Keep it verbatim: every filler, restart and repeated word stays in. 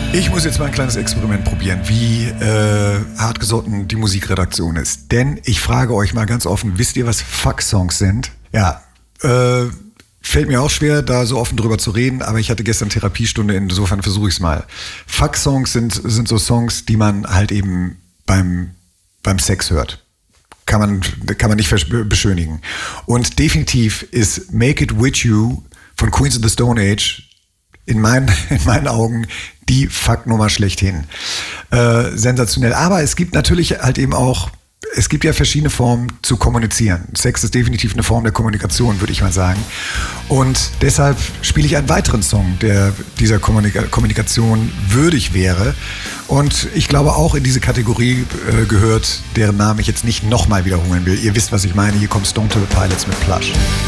Ich muss jetzt mal ein kleines Experiment probieren, wie äh, hartgesotten die Musikredaktion ist. Denn ich frage euch mal ganz offen, wisst ihr, was Fuck-Songs sind? Ja, äh, fällt mir auch schwer, da so offen drüber zu reden, aber ich hatte gestern Therapiestunde, insofern versuche ich es mal. Fuck-Songs sind, sind so Songs, die man halt eben beim, beim Sex hört. Kann man, kann man nicht beschönigen. Und definitiv ist Make It With You von Queens of the Stone Age in meinen, in meinen Augen die Fuck-Nummer schlechthin. Äh, sensationell. Aber es gibt natürlich halt eben auch, es gibt ja verschiedene Formen zu kommunizieren. Sex ist definitiv eine Form der Kommunikation, würde ich mal sagen. Und deshalb spiele ich einen weiteren Song, der dieser Kommunika- Kommunikation würdig wäre. Und ich glaube auch in diese Kategorie äh, gehört, deren Namen ich jetzt nicht nochmal wiederholen will. Ihr wisst, was ich meine. Hier kommt Stone Temple Pilots mit Plush.